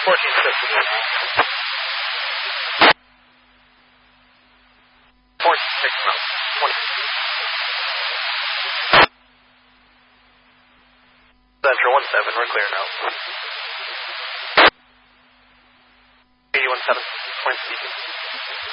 Center 17, we're clear now. 81-7, point speaking.